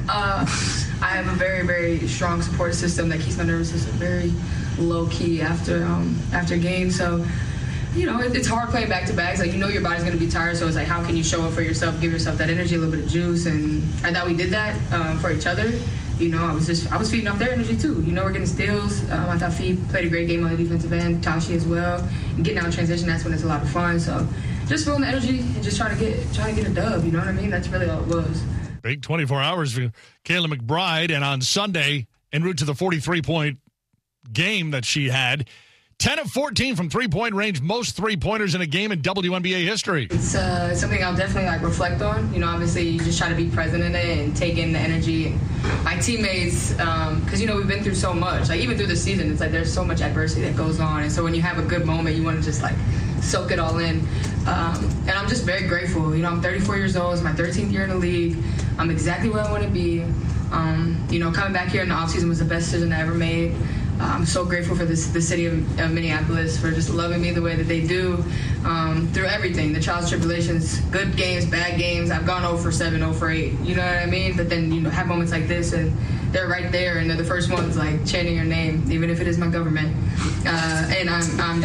I have a very, very strong support system that keeps my nervous system very low key after games. So, it's hard playing back-to-backs. Like, your body's going to be tired, so it's like, how can you show up for yourself, give yourself that energy, a little bit of juice, and I thought we did that for each other. I was feeding off their energy too. We're getting steals. I thought Fee played a great game on the defensive end, Tashi as well. And getting out in transition, that's when it's a lot of fun. So just feeling the energy and just trying to get a dub, you know what I mean? That's really all it was. Big 24 hours for Kayla McBride, and on Sunday, en route to the 43-point game that she had, 10 of 14 from three-point range, most three-pointers in a game in WNBA history. It's something I'll definitely reflect on. Obviously you just try to be present in it and take in the energy. And my teammates, because we've been through so much. Like even through the season, it's like there's so much adversity that goes on, and so when you have a good moment, you want to just soak it all in. And I'm just very grateful. I'm 34 years old. It's my 13th year in the league. I'm exactly where I want to be. Coming back here in the offseason was the best decision I ever made. I'm so grateful for the city of Minneapolis for just loving me the way that they do through everything, the trials, tribulations, good games, bad games. I've gone 0 for 7, 0 for 8, you know what I mean? But then, have moments like this, and they're right there, and they're the first ones, chanting your name, even if it is my government. And I'm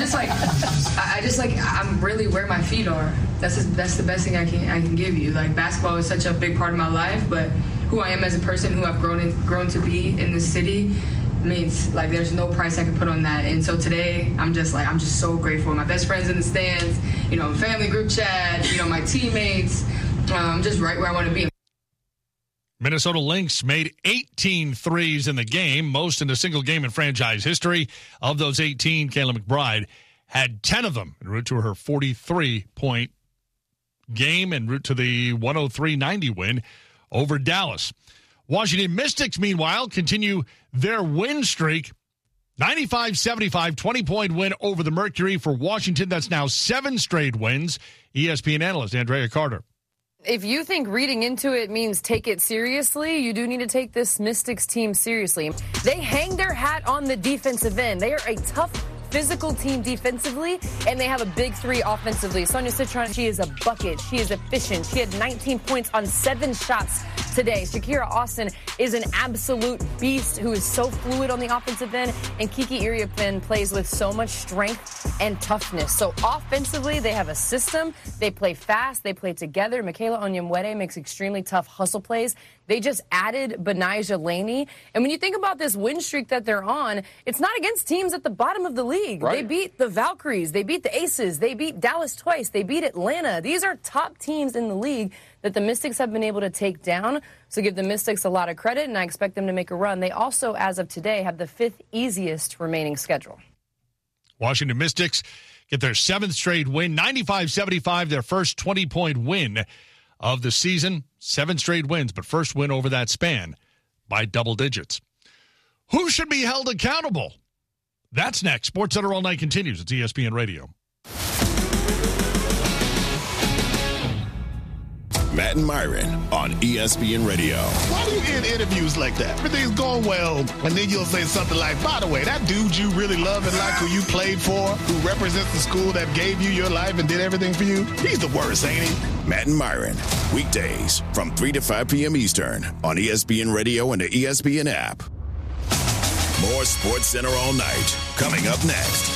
really where my feet are. That's the best thing I can give you. Basketball is such a big part of my life, but who I am as a person, who I've grown to be in this city, means there's no price I can put on that. And so today I'm just so grateful. My best friends in the stands, family group chat, my teammates, just right where I want to be. Minnesota Lynx made 18 threes in the game, most in a single game in franchise history. Of those 18, Kayla McBride had 10 of them en route to her 43-point game en route to the 103-90 win over Dallas. Washington Mystics, meanwhile, continue their win streak. 95-75, 20-point win over the Mercury for Washington. That's now 7 straight wins. ESPN analyst Andrea Carter. If you think reading into it means take it seriously, you do need to take this Mystics team seriously. They hang their hat on the defensive end. They are a tough, physical team defensively, and they have a big three offensively. Sonia Citron, she is a bucket. She is efficient. She had 19 points on 7 shots today. Shakira Austin is an absolute beast who is so fluid on the offensive end, and Kiki Iriapin plays with so much strength and toughness. So offensively, they have a system. They play fast. They play together. Michaela Onyemwede makes extremely tough hustle plays. They just added Benijah Laney. And when you think about this win streak that they're on, it's not against teams at the bottom of the league. Right. They beat the Valkyries. They beat the Aces. They beat Dallas twice. They beat Atlanta. These are top teams in the league that the Mystics have been able to take down. So give the Mystics a lot of credit, and I expect them to make a run. They also, as of today, have the 5th easiest remaining schedule. Washington Mystics get their 7th straight win, 95-75, their first 20-point win of the season. 7 straight wins, but first win over that span by double digits. Who should be held accountable? That's next. SportsCenter All Night continues. It's ESPN Radio. Matt and Myron on ESPN Radio. Why do you end interviews like that? Everything's going well, and then you'll say something like, by the way, that dude you really love and like, who you played for, who represents the school that gave you your life and did everything for you, he's the worst, ain't he? Matt and Myron, weekdays from 3 to 5 p.m. Eastern on ESPN Radio and the ESPN app. More SportsCenter All Night coming up next.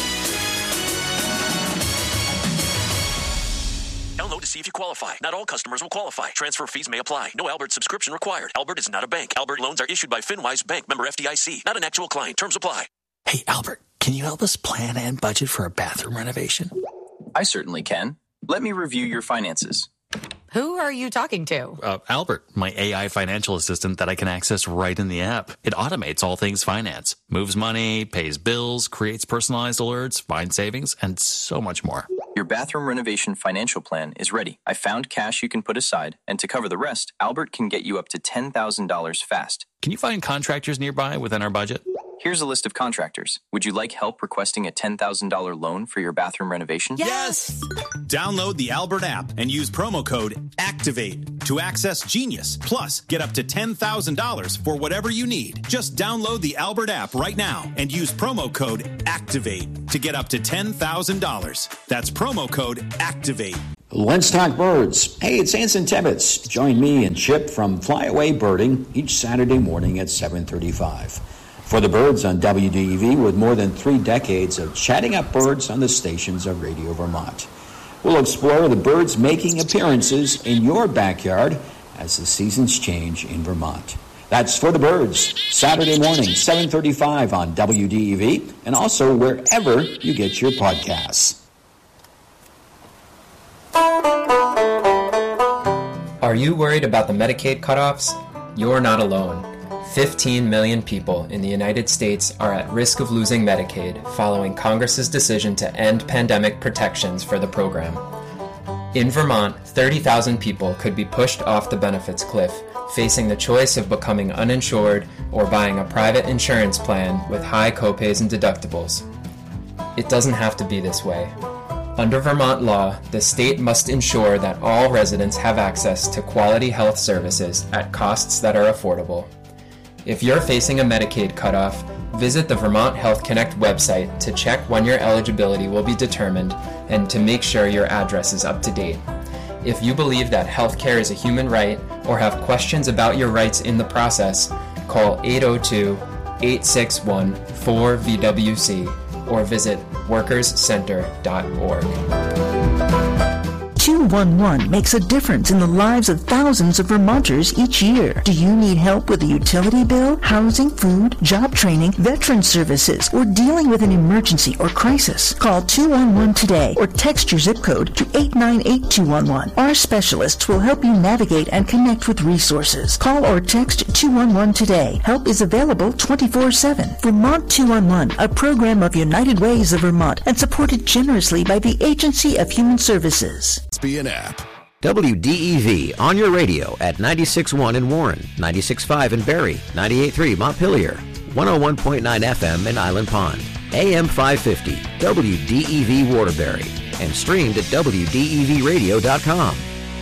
Download to see if you qualify. Not all customers will qualify. Transfer fees may apply. No Albert subscription required. Albert is not a bank. Albert loans are issued by FinWise Bank, member FDIC. Not an actual client. Terms apply. Hey, Albert, can you help us plan and budget for a bathroom renovation? I certainly can. Let me review your finances. Who are you talking to? Albert, my AI financial assistant that I can access right in the app. It automates all things finance, moves money, pays bills, creates personalized alerts, finds savings, and so much more. Your bathroom renovation financial plan is ready. I found cash you can put aside, and to cover the rest, Albert can get you up to $10,000 fast. Can you find contractors nearby within our budget? Here's a list of contractors. Would you like help requesting a $10,000 loan for your bathroom renovation? Yes! Download the Albert app and use promo code ACTIVATE to access Genius. Plus, get up to $10,000 for whatever you need. Just download the Albert app right now and use promo code ACTIVATE to get up to $10,000. That's promo code ACTIVATE. Let's talk birds. Hey, it's Anson Tebbets. Join me and Chip from Flyaway Birding each Saturday morning at 7:35. For the birds on WDEV, with more than 3 decades of chatting up birds on the stations of Radio Vermont. We'll explore the birds making appearances in your backyard as the seasons change in Vermont. That's For the Birds, Saturday morning, 7:35 on WDEV, and also wherever you get your podcasts. Are you worried about the Medicaid cutoffs? You're not alone. 15 million people in the United States are at risk of losing Medicaid following Congress's decision to end pandemic protections for the program. In Vermont, 30,000 people could be pushed off the benefits cliff, facing the choice of becoming uninsured or buying a private insurance plan with high copays and deductibles. It doesn't have to be this way. Under Vermont law, the state must ensure that all residents have access to quality health services at costs that are affordable. If you're facing a Medicaid cutoff, visit the Vermont Health Connect website to check when your eligibility will be determined and to make sure your address is up to date. If you believe that healthcare is a human right or have questions about your rights in the process, call 802-861-4VWC or visit workerscenter.org. 211 makes a difference in the lives of thousands of Vermonters each year. Do you need help with a utility bill, housing, food, job training, veteran services, or dealing with an emergency or crisis? Call 211 today or text your zip code to 898211. Our specialists will help you navigate and connect with resources. Call or text 211 today. Help is available 24/7. Vermont 211, a program of United Ways of Vermont and supported generously by the Agency of Human Services. ESPN app. WDEV on your radio at 96.1 in Warren, 96.5 in Barrie, 98.3 Montpelier, 101.9 FM in Island Pond, AM 550, WDEV Waterbury, and streamed at WDEVradio.com.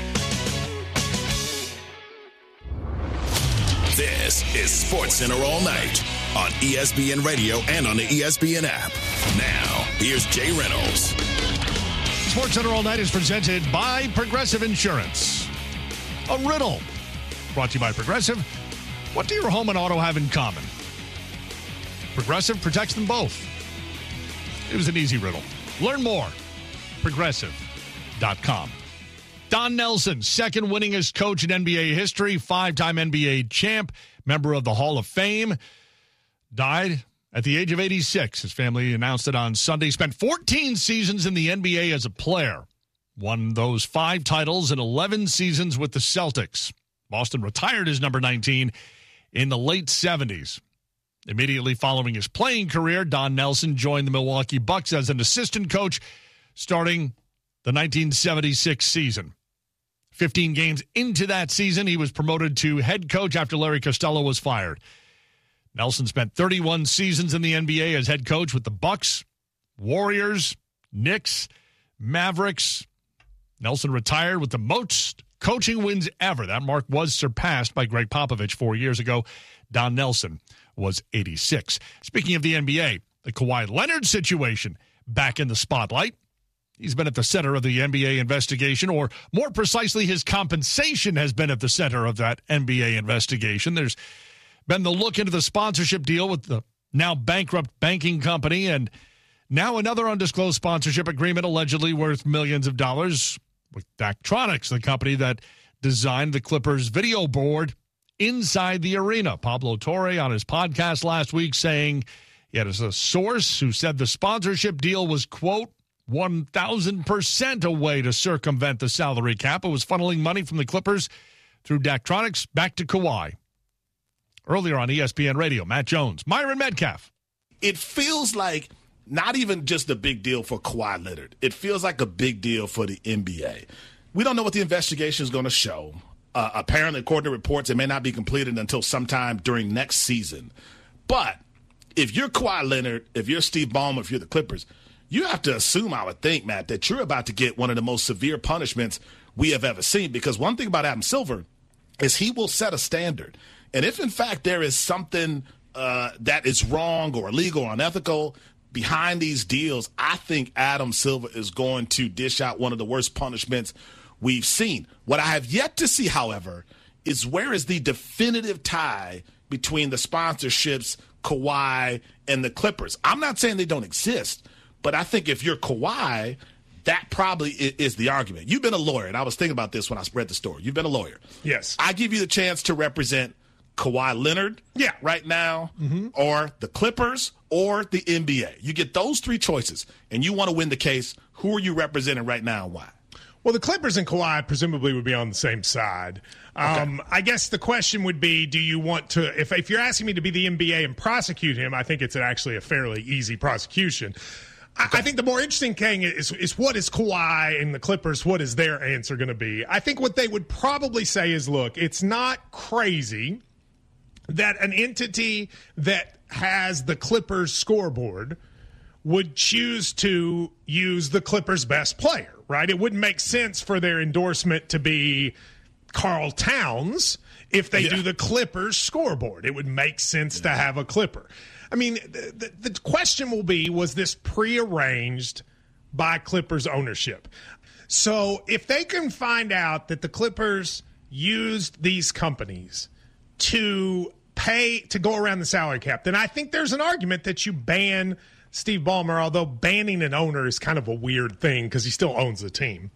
This is SportsCenter All Night on ESPN Radio and on the ESPN app. Now, here's Jay Reynolds. SportsCenter All Night is presented by Progressive Insurance. A riddle brought to you by Progressive. What do your home and auto have in common? Progressive protects them both. It was an easy riddle. Learn more. Progressive.com. Don Nelson, second winningest coach in NBA history, 5-time NBA champ, member of the Hall of Fame, died at the age of 86. His family announced it on Sunday. Spent 14 seasons in the NBA as a player. Won those 5 titles in 11 seasons with the Celtics. Boston retired as number 19 in the late 70s. Immediately following his playing career, Don Nelson joined the Milwaukee Bucks as an assistant coach starting the 1976 season. 15 games into that season, he was promoted to head coach after Larry Costello was fired. Nelson spent 31 seasons in the NBA as head coach with the Bucks, Warriors, Knicks, Mavericks. Nelson retired with the most coaching wins ever. That mark was surpassed by Greg Popovich 4 years ago. Don Nelson was 86. Speaking of the NBA, the Kawhi Leonard situation back in the spotlight. He's been at the center of the NBA investigation, or more precisely, his compensation has been at the center of that NBA investigation. There's been the look into the sponsorship deal with the now bankrupt banking company, and now another undisclosed sponsorship agreement allegedly worth millions of dollars with Daktronics, the company that designed the Clippers video board inside the arena. Pablo Torre on his podcast last week saying he had a source who said the sponsorship deal was, quote, 1,000% a way to circumvent the salary cap. It was funneling money from the Clippers through Daktronics back to Kawhi. Earlier on ESPN Radio, Matt Jones, Myron Metcalf. It feels like not even just a big deal for Kawhi Leonard. It feels like a big deal for the NBA. We don't know what the investigation is going to show. Apparently, according to reports, it may not be completed until sometime during next season. But if you're Kawhi Leonard, if you're Steve Ballmer, if you're the Clippers, you have to assume, I would think, Matt, that you're about to get one of the most severe punishments we have ever seen. Because one thing about Adam Silver is he will set a standard. And if, in fact, there is something that is wrong or illegal or unethical, behind these deals, I think Adam Silver is going to dish out one of the worst punishments we've seen. What I have yet to see, however, is where is the definitive tie between the sponsorships, Kawhi, and the Clippers. I'm not saying they don't exist, but I think if you're Kawhi, that probably is the argument. You've been a lawyer, and I was thinking about this when I read the story. You've been a lawyer. Yes. I give you the chance to represent Kawhi Leonard right now, or the Clippers, or the NBA. You get those three choices, and you want to win the case. Who are you representing right now and why? Well, the Clippers and Kawhi presumably would be on the same side. I guess the question would be, do you want to, if you're asking me to be the NBA and prosecute him, I think it's actually a fairly easy prosecution. I think the more interesting thing is what is Kawhi and the Clippers, what is their answer going to be? I think what they would probably say is, look, it's not crazy that an entity that has the Clippers scoreboard would choose to use the Clippers' best player, right? It wouldn't make sense for their endorsement to be Karl Towns if they do the Clippers scoreboard. It would make sense to have a Clipper. I mean, the question will be, was this prearranged by Clippers ownership? So if they can find out that the Clippers used these companies to go around the salary cap, then I think there's an argument that you ban Steve Ballmer, although banning an owner is kind of a weird thing because he still owns the team.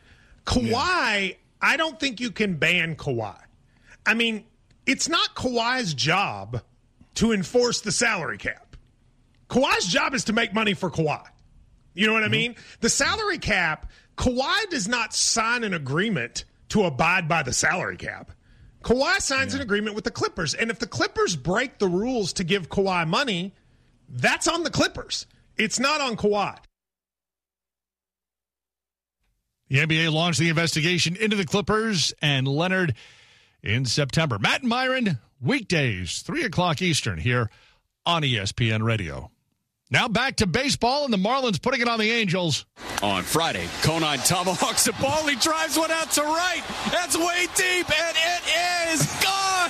Kawhi, I don't think you can ban Kawhi. I mean, it's not Kawhi's job to enforce the salary cap. Kawhi's job is to make money for Kawhi. You know what I mean? The salary cap, Kawhi does not sign an agreement to abide by the salary cap. Kawhi signs an agreement with the Clippers, and if the Clippers break the rules to give Kawhi money, that's on the Clippers. It's not on Kawhi. The NBA launched the investigation into the Clippers and Leonard in September. Matt and Myron, weekdays, 3 o'clock Eastern here on ESPN Radio. Now back to baseball, and the Marlins putting it on the Angels. On Friday, Conine tomahawks the ball. He drives one out to right. That's way deep, and it is gone.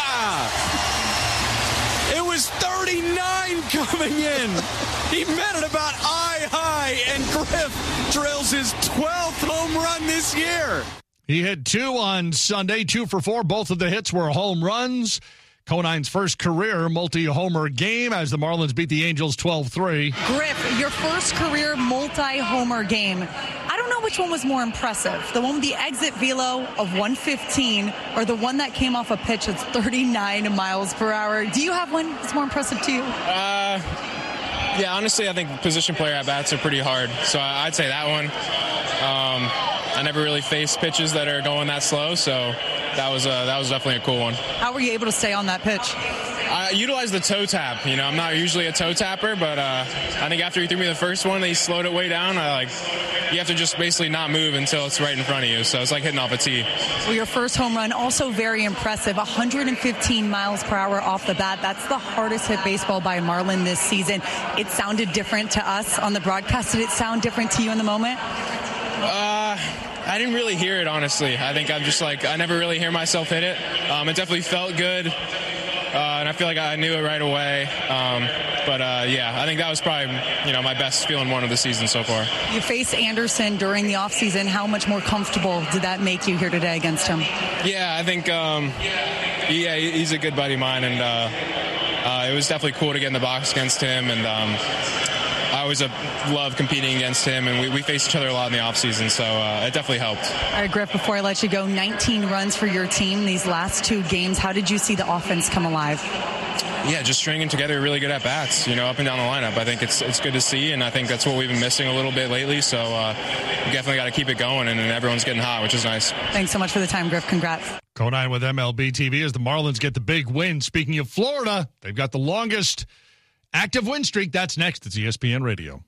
It was 39 coming in. He met it about eye high, and Griff drills his 12th home run this year. He hit 2 on Sunday, 2 for 4. Both of the hits were home runs. Conine's first career multi-homer game as the Marlins beat the Angels 12-3. Griff, your first career multi-homer game. I don't know which one was more impressive, the one with the exit velo of 115 or the one that came off a pitch that's 39 miles per hour. Do you have one that's more impressive to you? Yeah, honestly, I think position player at-bats are pretty hard, so I'd say that one. I never really faced pitches that are going that slow, so that was definitely a cool one. How were you able to stay on that pitch? I utilized the toe tap. You know, I'm not usually a toe tapper, but I think after he threw me the first one, he slowed it way down. You have to just basically not move until it's right in front of you. So it's like hitting off a tee. Well, your first home run, also very impressive. 115 miles per hour off the bat. That's the hardest hit baseball by Marlin this season. It sounded different to us on the broadcast. Did it sound different to you in the moment? I didn't really hear it, honestly. I think I'm just I never really hear myself hit it. It definitely felt good, and I feel like I knew it right away. Yeah, I think that was probably, my best feeling one of the season so far. You faced Anderson during the offseason. How much more comfortable did that make you here today against him? Yeah, I think, he's a good buddy of mine, and it was definitely cool to get in the box against him, and I always love competing against him, and we face each other a lot in the offseason, so it definitely helped. All right, Griff, before I let you go, 19 runs for your team these last 2 games. How did you see the offense come alive? Yeah, just stringing together really good at-bats, up and down the lineup. I think it's good to see, and I think that's what we've been missing a little bit lately, so we definitely got to keep it going, and everyone's getting hot, which is nice. Thanks so much for the time, Griff. Congrats. Conine with MLB TV as the Marlins get the big win. Speaking of Florida, they've got the longest active win streak. That's next. It's ESPN Radio.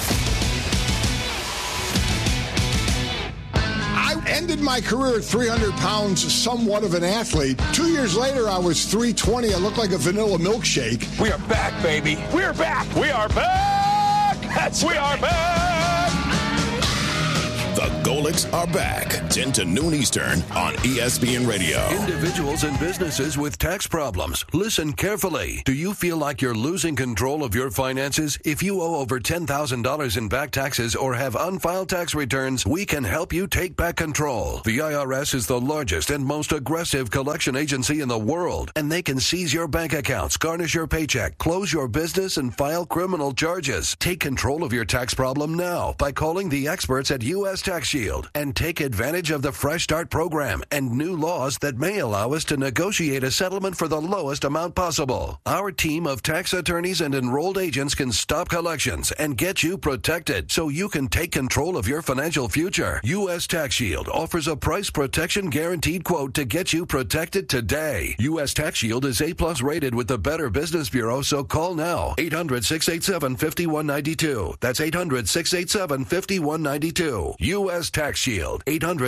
I ended my career at 300 pounds, somewhat of an athlete. 2 years later, I was 320. I looked like a vanilla milkshake. We are back, baby. We are back. We are back. We are back. The Golics are back 10 to noon Eastern on ESPN Radio. Individuals and businesses with tax problems, listen carefully. Do you feel like you're losing control of your finances? If you owe over $10,000 in back taxes or have unfiled tax returns, we can help you take back control. The IRS is the largest and most aggressive collection agency in the world, and they can seize your bank accounts, garnish your paycheck, close your business, and file criminal charges. Take control of your tax problem now by calling the experts at U.S. Tax Shield and take advantage of the Fresh Start program and new laws that may allow us to negotiate a settlement for the lowest amount possible. Our team of tax attorneys and enrolled agents can stop collections and get you protected so you can take control of your financial future. U.S. Tax Shield offers a price protection guaranteed quote to get you protected today. U.S. Tax Shield is A+ rated with the Better Business Bureau, so call now. 800-687-5192. That's 800-687-5192. U.S. Tax Shield.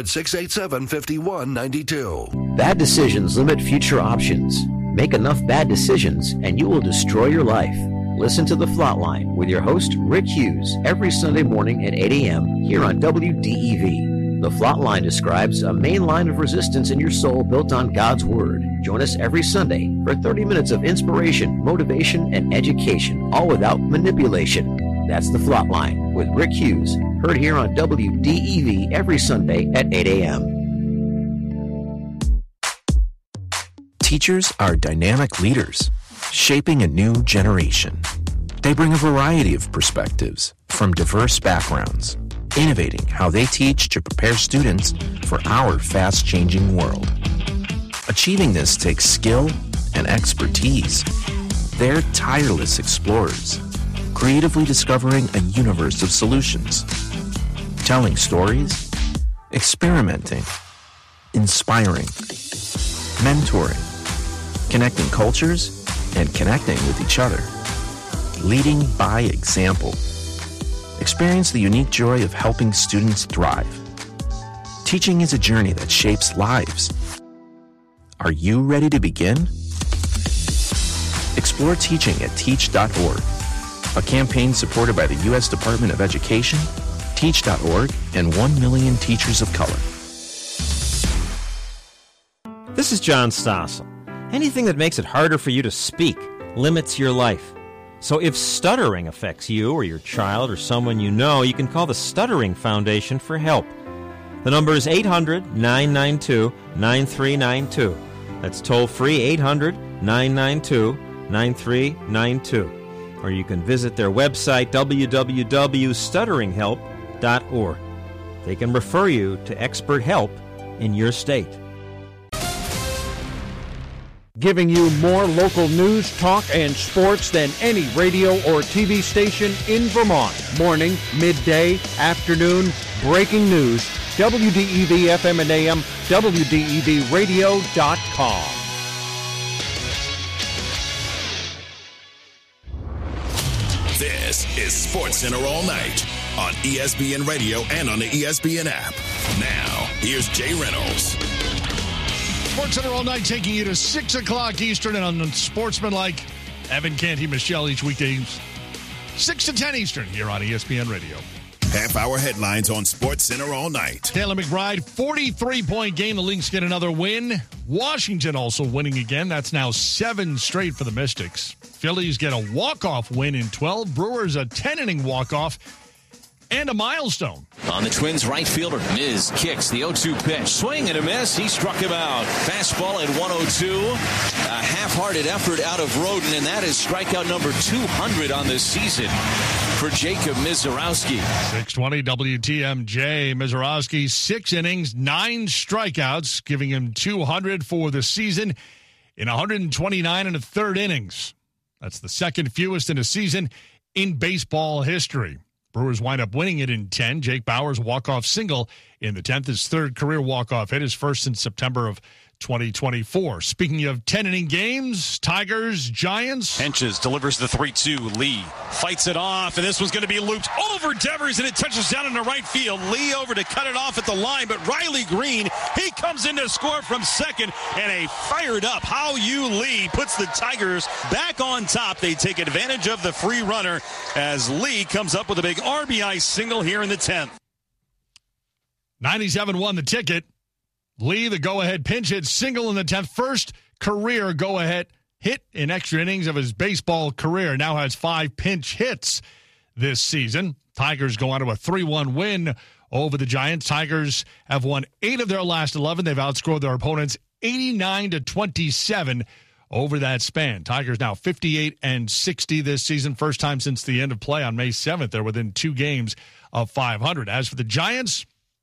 800-687-5192. Bad decisions limit future options. Make enough bad decisions and you will destroy your life. Listen to The Flatline with your host, Rick Hughes, every Sunday morning at 8 a.m. here on WDEV. The Flatline describes a main line of resistance in your soul built on God's Word. Join us every Sunday for 30 minutes of inspiration, motivation, and education, all without manipulation. That's The Flatline with Rick Hughes, heard here on WDEV every Sunday at 8 a.m. Teachers are dynamic leaders, shaping a new generation. They bring a variety of perspectives from diverse backgrounds, innovating how they teach to prepare students for our fast-changing world. Achieving this takes skill and expertise. They're tireless explorers, creatively discovering a universe of solutions, telling stories, experimenting, inspiring, mentoring, connecting cultures, and connecting with each other, leading by example. Experience the unique joy of helping students thrive. Teaching is a journey that shapes lives. Are you ready to begin? Explore teaching at teach.org, a campaign supported by the U.S. Department of Education, Teach.org, and 1 million teachers of color. This is John Stossel. Anything that makes it harder for you to speak limits your life. So if stuttering affects you or your child or someone you know, you can call the Stuttering Foundation for help. The number is 800-992-9392. That's toll-free 800-992-9392. Or you can visit their website, www.stutteringhelp.org. They can refer you to expert help in your state. Giving you more local news, talk, and sports than any radio or TV station in Vermont. Morning, midday, afternoon, breaking news. WDEV FM and AM, WDEVradio.com. This is SportsCenter All Night on ESPN Radio and on the ESPN app. Now, here's Jay Reynolds. SportsCenter All Night taking you to 6 o'clock Eastern and on Sportsmanlike. Evan Canty, Michelle, each weekdays 6 to 10 Eastern here on ESPN Radio. Half-hour headlines on SportsCenter All Night. Caleb McBride, 43-point game. The Lynx get another win. Washington also winning again. That's now 7 straight for the Mystics. Phillies get a walk-off win in 12. Brewers a 10-inning walk-off. And a milestone. On the Twins right fielder, Miz kicks the 0-2 pitch. Swing and a miss. He struck him out. Fastball at 102. A half-hearted effort out of Roden, and that is strikeout number 200 on this season for Jacob Mizorowski. 620 WTMJ. Mizorowski, 6 innings, 9 strikeouts, giving him 200 for the season in 129 and a third innings. That's the second fewest in a season in baseball history. Brewers wind up winning it in 10. Jake Bauers' walk-off single in the 10th, his third career walk-off hit, his first since September of 2024. Speaking of 10-inning games, Tigers, Giants. Henches delivers the 3-2. Lee fights it off, and this one's going to be looped over Devers, and it touches down into right field. Lee over to cut it off at the line, but Riley Green, he comes in to score from second, and a fired-up Hao-Yu Lee puts the Tigers back on top. They take advantage of the free runner as Lee comes up with a big RBI single here in the 10th. 97-1 the ticket. Lee, the go-ahead pinch hit single in the 10th. First career go-ahead hit in extra innings of his baseball career. Now has 5 pinch hits this season. Tigers go on to a 3-1 win over the Giants. Tigers have won 8 of their last 11. They've outscored their opponents 89-27 over that span. Tigers now 58-60 this season. First time since the end of play on May 7th. They're within 2 games of 500. As for the Giants,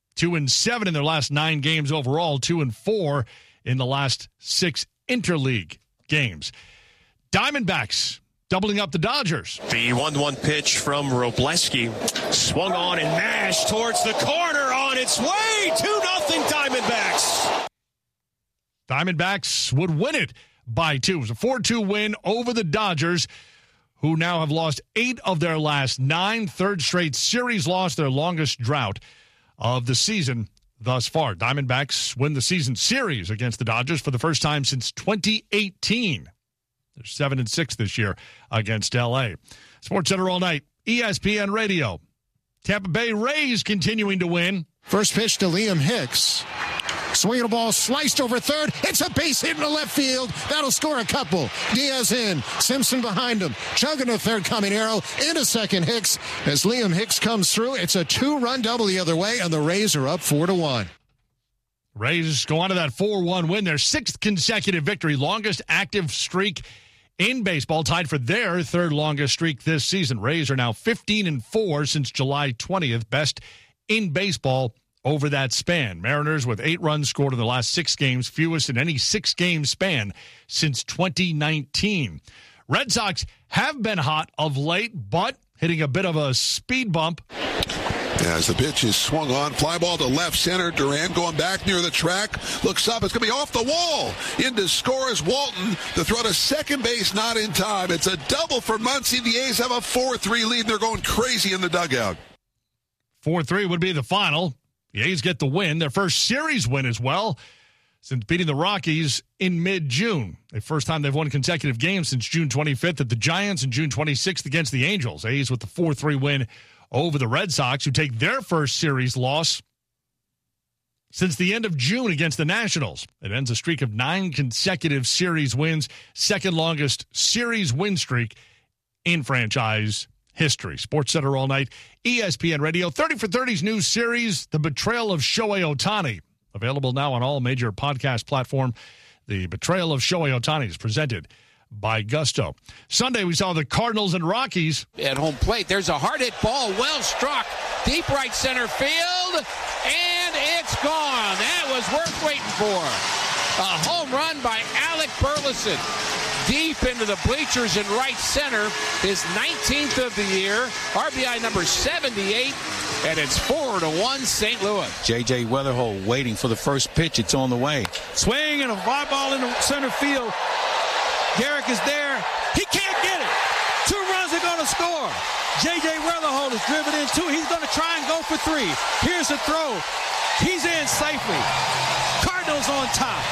2-7 in their last 9 games overall, 2-4 in the last 6 interleague games. Diamondbacks doubling up the Dodgers. The 1-1 pitch from Robleski. Swung on and mashed towards the corner on its way. 2-0 Diamondbacks. Diamondbacks would win it by 2. It was a 4-2 win over the Dodgers, who now have lost 8 of their last 9. Third straight series loss, their longest drought of the season thus far. Diamondbacks win the season series against the Dodgers for the first time since 2018. They're 7-6 this year against L.A. SportsCenter all night, ESPN Radio. Tampa Bay Rays continuing to win. First pitch to Liam Hicks. Swinging a ball sliced over third. It's a base hit in the left field. That'll score a couple. Diaz in. Simpson behind him. Chugging to third, Caminero into second. Hicks. As Liam Hicks comes through, it's a 2-run double the other way, and the Rays are up 4-1. Rays go on to that 4-1 win. Their 6th consecutive victory, longest active streak in baseball, tied for their 3rd longest streak this season. Rays are now 15-4 since July 20th, best in baseball over that span. Mariners with 8 runs scored in the last 6 games, fewest in any 6-game span since 2019. Red Sox have been hot of late, but hitting a bit of a speed bump. As the pitch is swung on, fly ball to left center. Duran going back near the track. Looks up. It's going to be off the wall. In to score is Walton. The throw to second base, not in time. It's a double for Muncy. The A's have a 4-3 lead. They're going crazy in the dugout. 4-3 would be the final. The A's get the win, their first series win as well, since beating the Rockies in mid-June. The first time they've won consecutive games since June 25th at the Giants and June 26th against the Angels. A's with the 4-3 win over the Red Sox, who take their first series loss since the end of June against the Nationals. It ends a streak of 9 consecutive series wins, second longest series win streak in franchise history. SportsCenter all night, ESPN Radio. 30 for 30's new series, The Betrayal of Shohei Ohtani. Available now on all major podcast platforms. The Betrayal of Shohei Ohtani is presented by Gusto. Sunday, we saw the Cardinals and Rockies. At home plate, there's a hard hit ball, well struck, deep right center field, and it's gone. That was worth waiting for. A home run by Alec Burleson. Deep into the bleachers in right center, his 19th of the year, RBI number 78, and it's 4-1 St. Louis. J.J. Weatherholt waiting for the first pitch. It's on the way. Swing and a fly ball in the center field. Garrick is there. He can't get it. 2 runs are going to score. J.J. Weatherholt is driven in 2. He's going to try and go for 3. Here's the throw. He's in safely. Cardinals on top.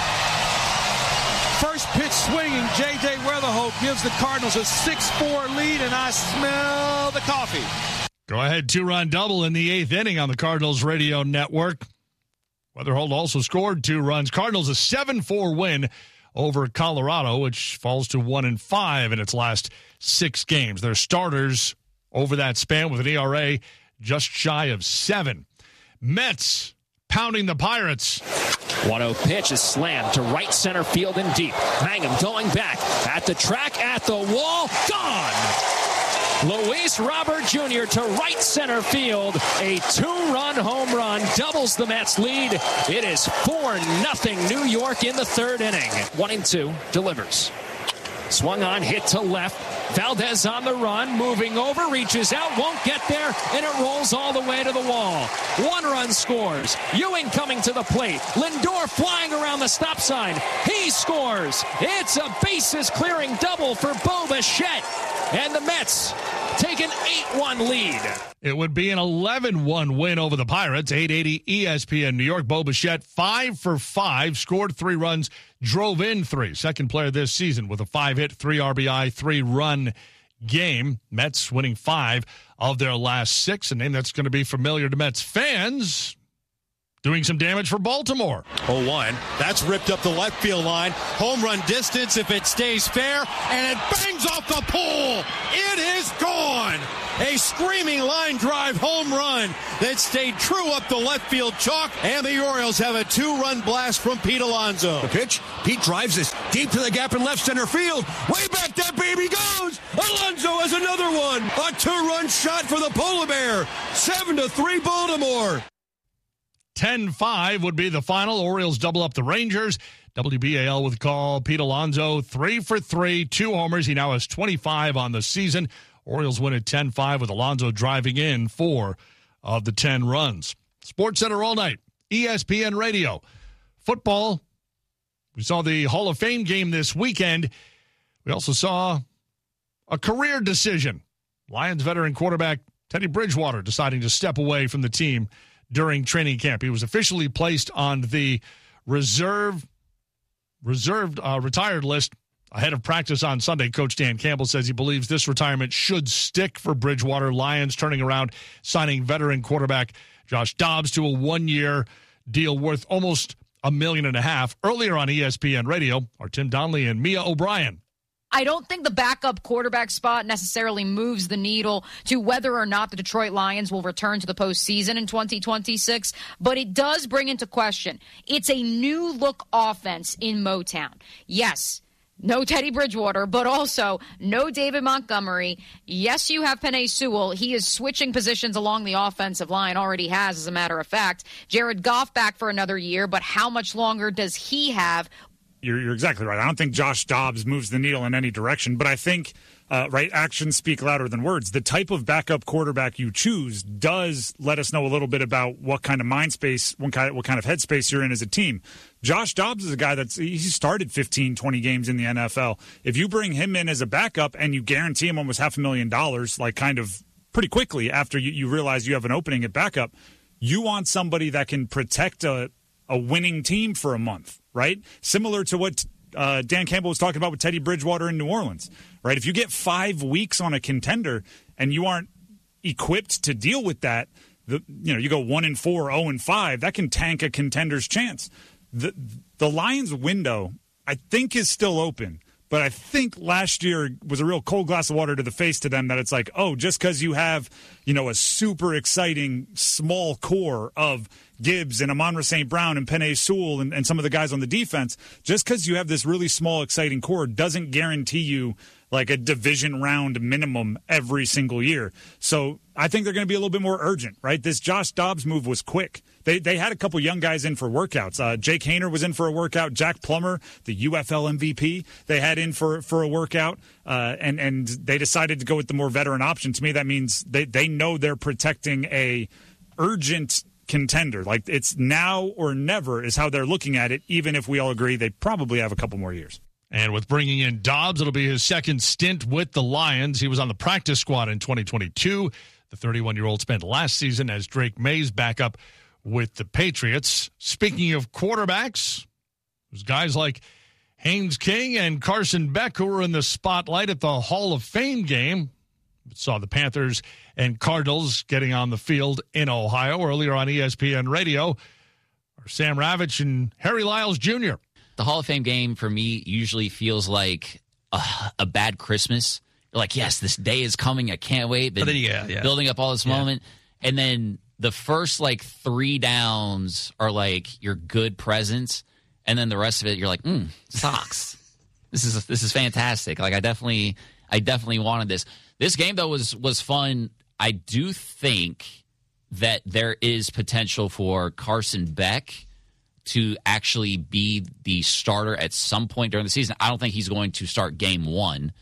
First pitch swinging, J.J. Weatherholt gives the Cardinals a 6-4 lead, and I smell the coffee. Go ahead, 2-run double in the 8th inning on the Cardinals radio network. Weatherholt also scored 2 runs. Cardinals a 7-4 win over Colorado, which falls to 1-5 in its last 6 games. Their starters over that span with an ERA just shy of 7. Mets pounding the Pirates. 1-0 pitch is slammed to right center field and deep. Mangum going back at the track, at the wall, gone! Luis Robert Jr. to right center field. A 2-run home run doubles the Mets lead. It is 4-0 New York in the 3rd inning. 1-2 delivers. Swung on, hit to left. Valdez on the run, moving over, reaches out, won't get there, and it rolls all the way to the wall. 1 run scores. Ewing coming to the plate. Lindor flying around the stop sign. He scores. It's a bases-clearing double for Bo Bichette. And the Mets take an 8-1 lead. It would be an 11-1 win over the Pirates. 880 ESPN New York. Bo Bichette 5 for 5, scored 3 runs, drove in 3. Second player this season with a 5-hit, 3 RBI, 3-run game. Mets winning 5 of their last 6. A name that's going to be familiar to Mets fans. doing some damage for Baltimore. 0-1. That's ripped up the left field line. Home run distance if it stays fair, and it bangs off the pole. It is gone. A screaming line drive home run that stayed true up the left field chalk, and the Orioles have a 2-run blast from Pete Alonso. The pitch, Pete drives this deep to the gap in left center field. Way back that baby goes. Alonso has another one. A 2-run shot for the Polar Bear. 7-3 Baltimore. 10-5 would be the final. Orioles double up the Rangers. WBAL with call. Pete Alonso, 3 for 3, 2 homers. He now has 25 on the season. Orioles win at 10-5 with Alonso driving in 4 of the 10 runs. Sports Center all night. ESPN Radio. Football. We saw the Hall of Fame game this weekend. We also saw a career decision. Lions veteran quarterback Teddy Bridgewater deciding to step away from the team during training camp. He was officially placed on the retired list ahead of practice on Sunday. Coach Dan Campbell says he believes this retirement should stick for Bridgewater. Lions turning around, signing veteran quarterback Josh Dobbs to a 1-year deal worth almost $1.5 million. Earlier on ESPN Radio are Tim Donnelly and Mia O'Brien. I don't think the backup quarterback spot necessarily moves the needle to whether or not the Detroit Lions will return to the postseason in 2026, but it does bring into question. It's a new look offense in Motown. Yes, no Teddy Bridgewater, but also no David Montgomery. Yes, you have Penei Sewell. He is switching positions along the offensive line, already has, as a matter of fact. Jared Goff back for another year, but how much longer does he have? You're exactly right. I don't think Josh Dobbs moves the needle in any direction, but I think, actions speak louder than words. The type of backup quarterback you choose does let us know a little bit about what kind of mind space, what kind of headspace you're in as a team. Josh Dobbs is a guy he started 15, 20 games in the NFL. If you bring him in as a backup and you guarantee him almost $500,000, like kind of pretty quickly after you realize you have an opening at backup, you want somebody that can protect a winning team for a month. Right? Similar to what Dan Campbell was talking about with Teddy Bridgewater in New Orleans. Right? If you get 5 weeks on a contender and you aren't equipped to deal with that, you go 1-4, 0-5, that can tank a contender's chance. The Lions' window, I think, is still open. But I think last year was a real cold glass of water to the face to them that it's like, oh, just because you have, a super exciting small core of Gibbs and Amon-Ra St. Brown and Penei Sewell and some of the guys on the defense, just because you have this really small, exciting core doesn't guarantee you like a division round minimum every single year. So I think they're going to be a little bit more urgent, right? This Josh Dobbs move was quick. They had a couple young guys in for workouts. Jake Haener was in for a workout. Jack Plummer, the UFL MVP, they had in for a workout. And they decided to go with the more veteran option. To me, that means they know they're protecting a urgent contender. Like it's now or never is how they're looking at it, even if we all agree they probably have a couple more years. And with bringing in Dobbs, it'll be his second stint with the Lions. He was on the practice squad in 2022. The 31-year-old spent last season as Drake May's backup with the Patriots. Speaking of quarterbacks, there's guys like Haynes King and Carson Beck who were in the spotlight at the Hall of Fame game. We saw the Panthers and Cardinals getting on the field in Ohio. Earlier on ESPN Radio are Sam Ravitch and Harry Lyles Jr. The Hall of Fame game for me usually feels like a bad Christmas. You're like, yes, this day is coming. I can't wait. But then, building up all this moment. And then the first 3 downs are like your good presents. And then the rest of it, you're like, socks. This is fantastic. Like I definitely wanted this. This game though was fun. I do think that there is potential for Carson Beck to actually be the starter at some point during the season. I don't think he's going to start game 1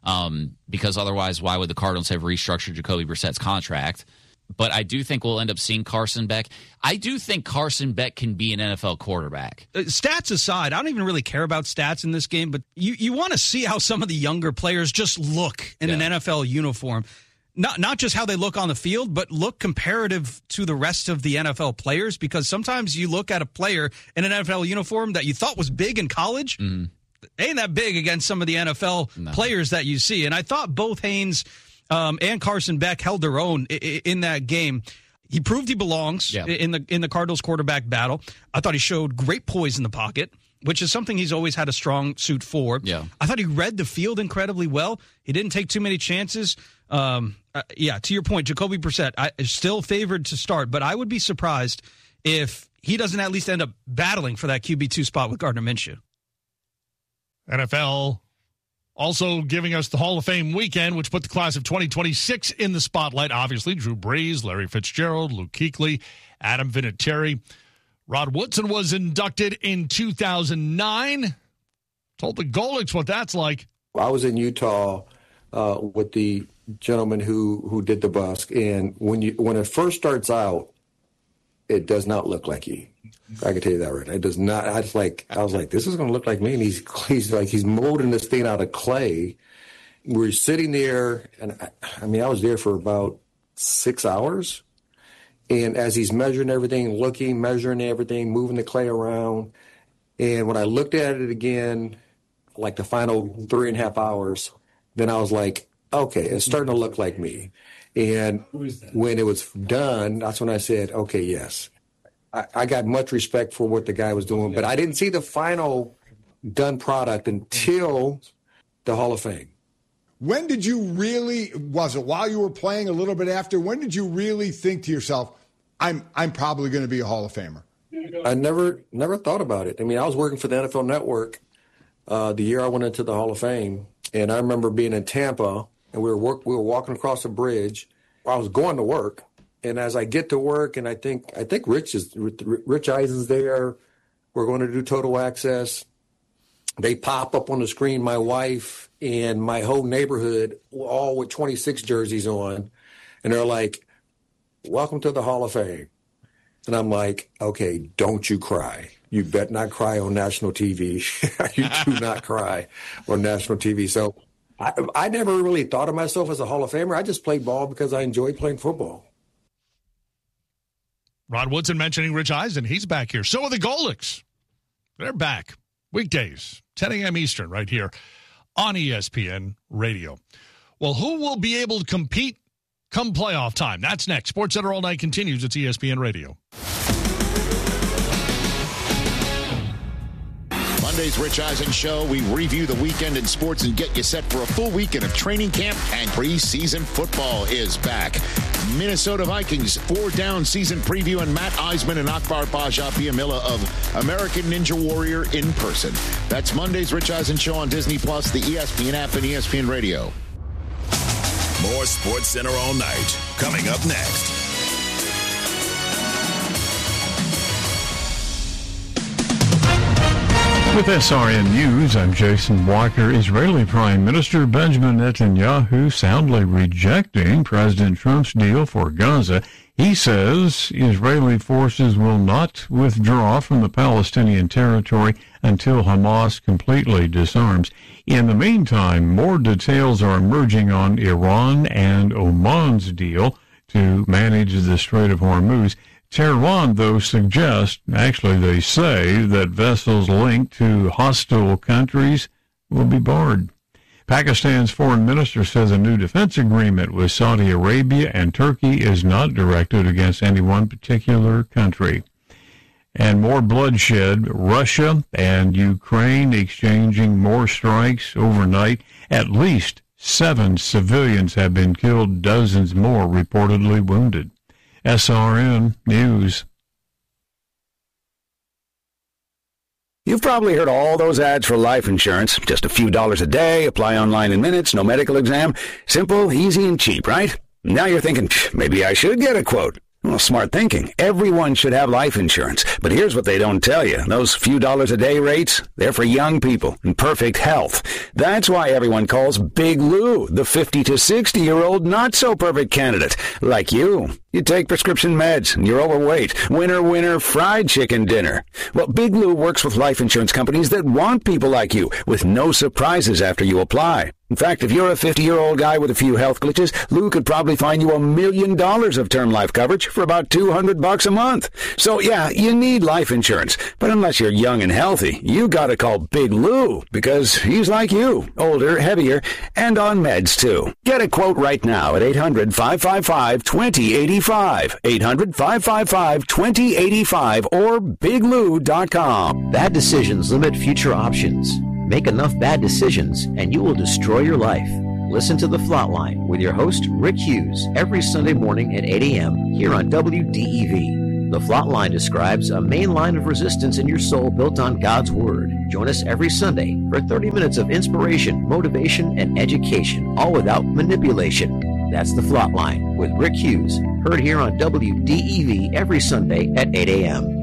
because otherwise why would the Cardinals have restructured Jacoby Brissett's contract? But I do think we'll end up seeing Carson Beck. I do think Carson Beck can be an NFL quarterback. Stats aside, I don't even really care about stats in this game, but you want to see how some of the younger players just look in an NFL uniform. Not just how they look on the field, but look comparative to the rest of the NFL players, because sometimes you look at a player in an NFL uniform that you thought was big in college, ain't that big against some of the NFL players that you see. And I thought both Haynes and Carson Beck held their own in that game. He proved he belongs in the Cardinals quarterback battle. I thought he showed great poise in the pocket, which is something he's always had a strong suit for. Yeah. I thought he read the field incredibly well. He didn't take too many chances. To your point, Jacoby Brissett is still favored to start, but I would be surprised if he doesn't at least end up battling for that QB2 spot with Gardner Minshew. NFL also giving us the Hall of Fame weekend, which put the class of 2026 in the spotlight. Obviously, Drew Brees, Larry Fitzgerald, Luke Kuechly, Adam Vinatieri. Rod Woodson was inducted in 2009. Told the Golics what that's like. I was in Utah with the gentleman who did the busk, and when it first starts out, it does not look like you. I can tell you that right now. It does not. I was like, this is going to look like me. And he's molding this thing out of clay. We're sitting there, and I was there for about 6 hours. And as he's measuring everything, measuring everything, moving the clay around. And when I looked at it again, like the final 3.5 hours, then I was like, okay, it's starting to look like me. And when it was done, that's when I said, okay, yes. I got much respect for what the guy was doing, but I didn't see the final done product until the Hall of Fame. When did you really, was it while you were playing, a little bit after, when did you really think to yourself, I'm probably going to be a Hall of Famer? I never thought about it. I was working for the NFL Network the year I went into the Hall of Fame, and I remember being in Tampa, and we were walking across a bridge. I was going to work. And as I get to work, and I think Rich Eisen's there. We're going to do Total Access. They pop up on the screen, my wife and my whole neighborhood, all with 26 jerseys on. And they're like, welcome to the Hall of Fame. And I'm like, okay, don't you cry. You bet not cry on national TV. You do not cry on national TV. So I never really thought of myself as a Hall of Famer. I just played ball because I enjoyed playing football. Rod Woodson mentioning Rich Eisen. He's back here. So are the Golics. They're back. Weekdays, 10 a.m. Eastern, right here on ESPN Radio. Well, who will be able to compete come playoff time? That's next. SportsCenter All Night continues. It's ESPN Radio. Monday's Rich Eisen Show. We review the weekend in sports and get you set for a full weekend of training camp, and preseason football is back. Minnesota Vikings 4-down season preview, and Matt Eisman and Akbar Baja-Biamila of American Ninja Warrior in person. That's Monday's Rich Eisen Show on Disney+, the ESPN app, and ESPN Radio. More SportsCenter All Night coming up next. With SRN News, I'm Jason Walker. Israeli Prime Minister Benjamin Netanyahu soundly rejecting President Trump's deal for Gaza. He says Israeli forces will not withdraw from the Palestinian territory until Hamas completely disarms. In the meantime, more details are emerging on Iran and Oman's deal to manage the Strait of Hormuz. Tehran, though, they say that vessels linked to hostile countries will be barred. Pakistan's foreign minister says a new defense agreement with Saudi Arabia and Turkey is not directed against any one particular country. And more bloodshed. Russia and Ukraine exchanging more strikes overnight. At least 7 civilians have been killed, dozens more reportedly wounded. SRN News. You've probably heard all those ads for life insurance. Just a few dollars a day, apply online in minutes, no medical exam. Simple, easy, and cheap, right? Now you're thinking, maybe I should get a quote. Well, smart thinking. Everyone should have life insurance. But here's what they don't tell you. Those few dollars a day rates, they're for young people in perfect health. That's why everyone calls Big Lou the 50 to 60-year-old not-so-perfect candidate. Like you. You take prescription meds, and you're overweight. Winner, fried chicken dinner. Well, Big Lou works with life insurance companies that want people like you, with no surprises after you apply. In fact, if you're a 50-year-old guy with a few health glitches, Lou could probably find you $1 million of term life coverage for about $200 a month. So yeah, you need life insurance. But unless you're young and healthy, you gotta call Big Lou, because he's like you, older, heavier, and on meds too. Get a quote right now at 800-555-2085, 800-555-2085, or biglou.com. Bad decisions limit future options. Make enough bad decisions, and you will destroy your life. Listen to The Flatline with your host, Rick Hughes, every Sunday morning at 8 a.m. here on WDEV. The Flatline describes a main line of resistance in your soul built on God's Word. Join us every Sunday for 30 minutes of inspiration, motivation, and education, all without manipulation. That's The Flatline with Rick Hughes, heard here on WDEV every Sunday at 8 a.m.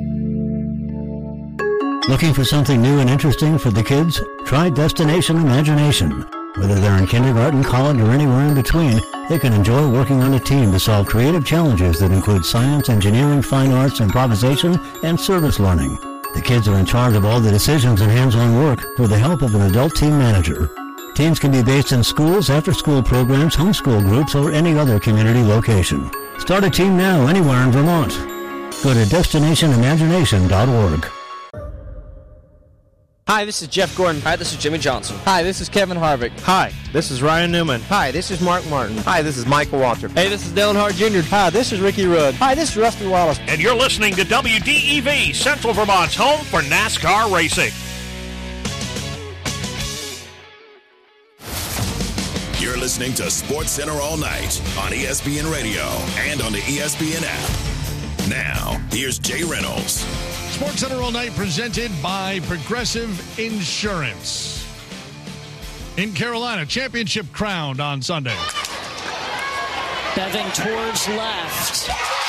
Looking for something new and interesting for the kids? Try Destination Imagination. Whether they're in kindergarten, college, or anywhere in between, they can enjoy working on a team to solve creative challenges that include science, engineering, fine arts, improvisation, and service learning. The kids are in charge of all the decisions and hands-on work with the help of an adult team manager. Teams can be based in schools, after-school programs, homeschool groups, or any other community location. Start a team now anywhere in Vermont. Go to DestinationImagination.org. Hi, this is Jeff Gordon. Hi, this is Jimmy Johnson. Hi, this is Kevin Harvick. Hi, this is Ryan Newman. Hi, this is Mark Martin. Hi, this is Michael Walter. Hey, this is Dale Hart Jr. Hi, this is Ricky Rudd. Hi, this is Rusty Wallace. And you're listening to WDEV, Central Vermont's home for NASCAR racing. You're listening to Sports Center all night on ESPN Radio and on the ESPN app. Now, here's Jay Reynolds. Sports Center all night presented by Progressive Insurance. In Carolina, championship crowned on Sunday. Beving towards left.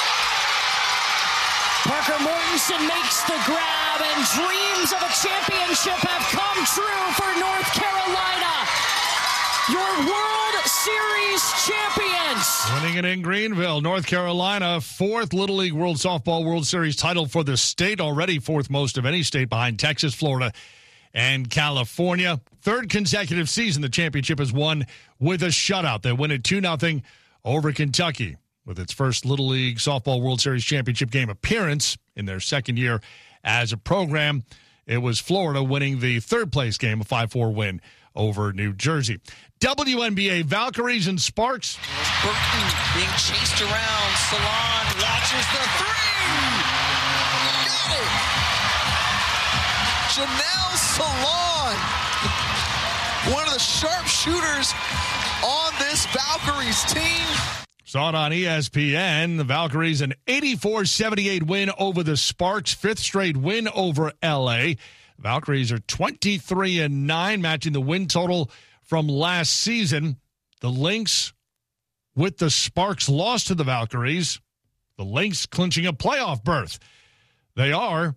Parker Mortensen makes the grab, and dreams of a championship have come true for North Carolina. Your World Series champions. Winning it in Greenville, North Carolina, fourth Little League World Softball World Series title for the state, already fourth most of any state behind Texas, Florida, and California. Third consecutive season the championship has won with a shutout. They win it 2-0 over Kentucky with its first Little League Softball World Series championship game appearance in their second year as a program. It was Florida winning the third place game, a 5-4 win over New Jersey. WNBA, Valkyries and Sparks. Burton being chased around. Salon launches the three. Got it. Janelle Salon, one of the sharpshooters on this Valkyries team. Saw it on ESPN. The Valkyries, an 84-78 win over the Sparks, fifth straight win over L.A. Valkyries are 23-9, matching the win total from last season. The Lynx, with the Sparks, lost to the Valkyries. The Lynx clinching a playoff berth. They are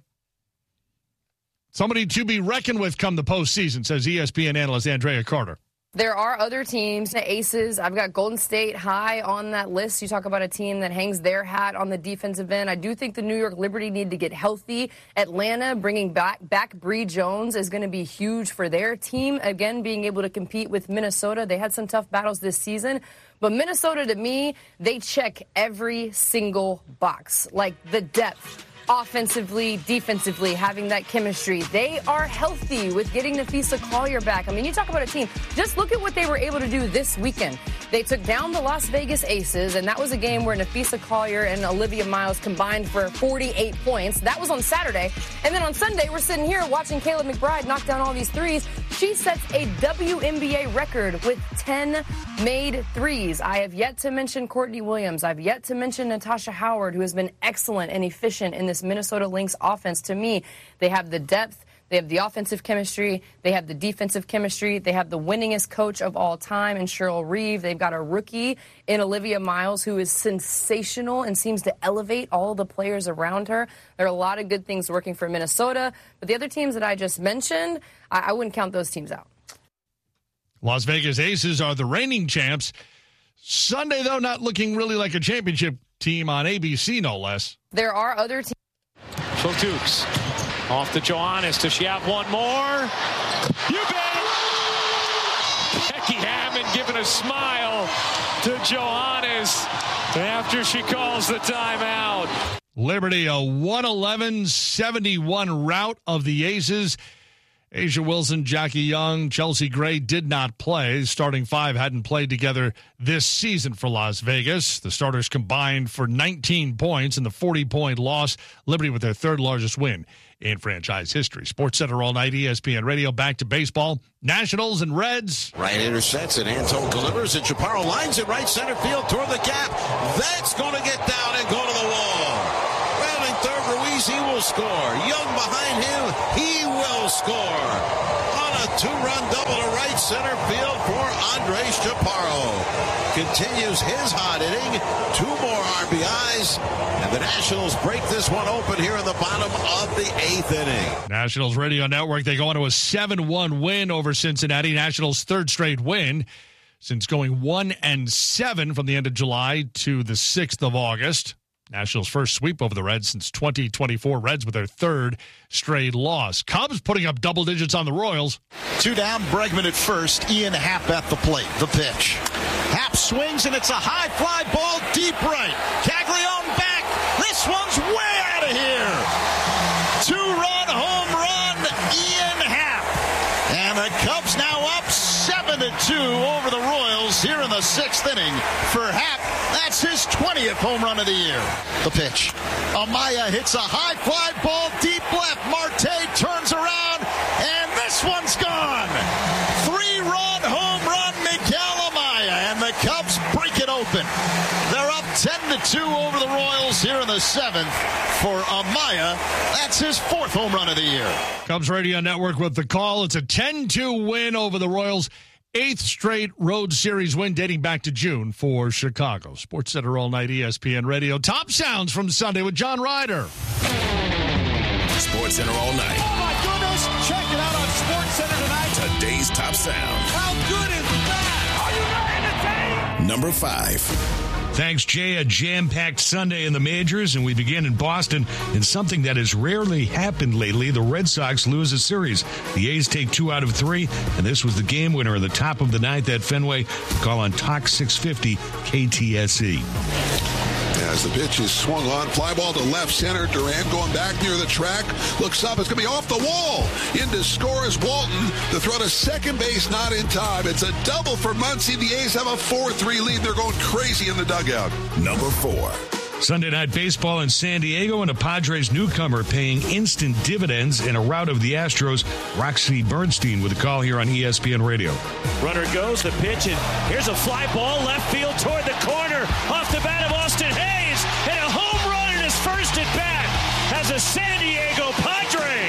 somebody to be reckoned with come the postseason, says ESPN analyst Andrea Carter. There are other teams, the Aces. I've got Golden State high on that list. You talk about a team that hangs their hat on the defensive end. I do think the New York Liberty need to get healthy. Atlanta bringing back Bree Jones is going to be huge for their team. Again, being able to compete with Minnesota. They had some tough battles this season. But Minnesota, to me, they check every single box. Like the depth. Offensively, defensively, having that chemistry. They are healthy with getting Nafisa Collier back. I mean, you talk about a team. Just look at what they were able to do this weekend. They took down the Las Vegas Aces, and that was a game where Nafisa Collier and Olivia Miles combined for 48 points. That was on Saturday. And then on Sunday, we're sitting here watching Kayla McBride knock down all these threes. She sets a WNBA record with 10 made threes. I have yet to mention Courtney Williams. I've yet to mention Natasha Howard, who has been excellent and efficient in this Minnesota Lynx offense. To me, they have the depth, they have the offensive chemistry, they have the defensive chemistry, they have the winningest coach of all time in Cheryl Reeve. They've got a rookie in Olivia Miles who is sensational and seems to elevate all the players around her. There are a lot of good things working for Minnesota, but the other teams that I just mentioned, I wouldn't count those teams out. Las Vegas Aces are the reigning champs. Sunday, though, not looking really like a championship team on ABC, no less. There are other teams. So Dukes off to Johannes. Does she have one more? You bet. Becky has smile to Johannes after she calls the timeout. Liberty, a 111-71 rout of the Aces. Asia Wilson, Jackie Young, Chelsea Gray did not play. Starting five hadn't played together this season for Las Vegas. The starters combined for 19 points in the 40-point loss. Liberty with their third largest win in franchise history. SportsCenter all night, ESPN Radio. Back to baseball. Nationals and Reds. Right intercepts it. Anton delivers it. Chaparro lines it right center field toward the gap. That's going to get down and go to the wall. Rounding third, Ruiz, he will score. Young behind him, he will score. On a two-run double to right center field for Andres Chaparro. Continues his hot inning. 2 more RBIs. And the Nationals break this one open here in the bottom of the 8th inning. Nationals Radio Network, they go on to a 7-1 win over Cincinnati. Nationals' third straight win since going 1-7 from the end of July to the 6th of August. Nationals' first sweep over the Reds since 2024. Reds with their third straight loss. Cubs putting up double digits on the Royals. 2 down, Bregman at first. Ian Happ at the plate. The pitch. Happ swings, and it's a high fly ball deep right. Caglione back. This one's way out of here. 2-run home run, Ian Happ. And the Cubs now up 7-2 over the Royals here in the 6th inning. For Happ, that's his 20th home run of the year. The pitch. Amaya hits a high fly ball deep left. Marte turns around, and this one's gone. 3-run home run, Miguel Amaya, and the Cubs break it open. They're up 10-2 over the Royals here in the 7th. For Amaya, that's his 4th home run of the year. Cubs Radio Network with the call. It's a 10-2 win over the Royals. 8th straight road series win dating back to June for Chicago. SportsCenter all night, ESPN Radio. Top sounds from Sunday with John Ryder. SportsCenter all night. Oh, my goodness. Check it out on SportsCenter tonight. Today's top sound. How good is that? Are you ready to take? Number 5. Thanks, Jay. A jam-packed Sunday in the majors, and we begin in Boston in something that has rarely happened lately. The Red Sox lose a series. The A's take 2 out of 3, and this was the game winner in the top of the 9th at Fenway. Call on Talk 650 KTSE. As the pitch is swung on, fly ball to left center. Duran going back near the track. Looks up. It's going to be off the wall. In to score is Walton. The throw to second base, not in time. It's a double for Muncy. The A's have a 4-3 lead. They're going crazy in the dugout. Number 4. Sunday Night Baseball in San Diego, and a Padres newcomer paying instant dividends in a rout of the Astros. Roxy Bernstein with a call here on ESPN Radio. Runner goes, the pitch, and here's a fly ball left field toward the corner. Off the bat of Austin Hayes, and a home run in his first at bat as a San Diego Padre.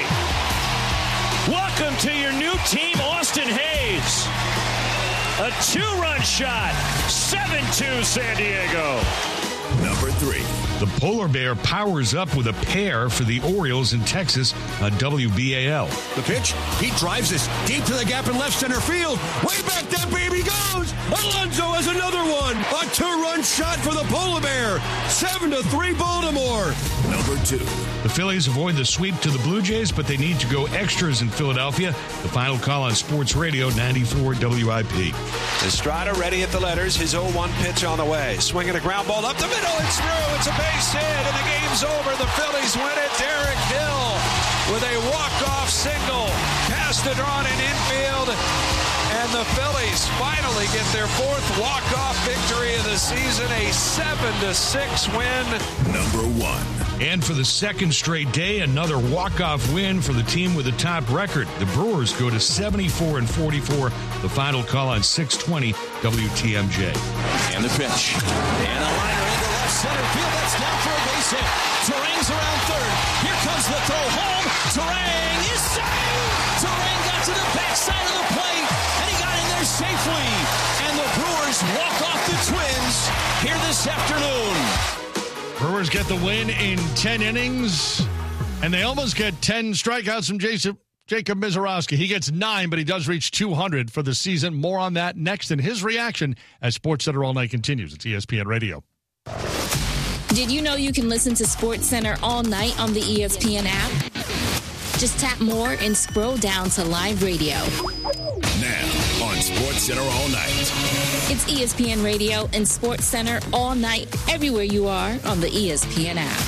Welcome to your new team, Austin Hayes. A 2-run shot, 7-2 San Diego. Number 3. The Polar Bear powers up with a pair for the Orioles in Texas on WBAL. The pitch, he drives this deep to the gap in left center field. Way back that baby goes. Alonso has another one. A 2-run shot for the Polar Bear. 7-3 Baltimore. Number 2. The Phillies avoid the sweep to the Blue Jays, but they need to go extras in Philadelphia. The final call on Sports Radio 94 WIP. Estrada ready at the letters. His 0-1 pitch on the way. Swinging a ground ball up the middle. It's through. It's a base hit, and the game's over. The Phillies win it. Derek Hill with a walk-off single. Castedron in infield. And the Phillies finally get their 4th walk-off victory of the season. A 7-6 win. Number 1. And for the second straight day, another walk-off win for the team with the top record. The Brewers go to 74-44. The final call on 620 WTMJ. And the pitch. And a liner into left center field. That's down for a base hit. Turang's around third. Here comes the throw home. Turang is saved. Turang got to the backside of the plate, and he got in there safely. And the Brewers walk off the Twins here this afternoon. Brewers get the win in 10 innings, and they almost get 10 strikeouts from Jacob Misiorowski. He gets 9, but he does reach 200 for the season. More on that next in his reaction as SportsCenter All Night continues. It's ESPN Radio. Did you know you can listen to SportsCenter all night on the ESPN app? Just tap more and scroll down to live radio. Now on SportsCenter all night. It's ESPN Radio and SportsCenter all night, everywhere you are on the ESPN app.